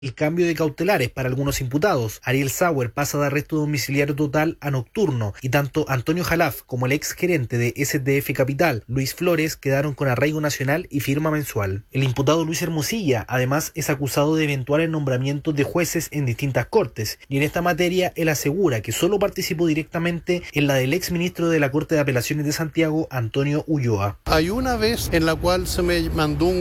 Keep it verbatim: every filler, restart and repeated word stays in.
el cambio de cautelares para algunos imputados. Ariel Sauer pasa de arresto domiciliario total a nocturno y tanto Antonio Jalaf como el ex gerente de S D F Capital, Luis Flores, quedaron con arraigo nacional y firma mensual. El imputado Luis Hermosilla además es acusado de eventuales nombramientos de jueces en distintas cortes y en esta materia él asegura que solo participó directamente en la del ex ministro de la Corte de Apelaciones de Santiago, Antonio Ulloa. Hay una vez en la cual se me mandó un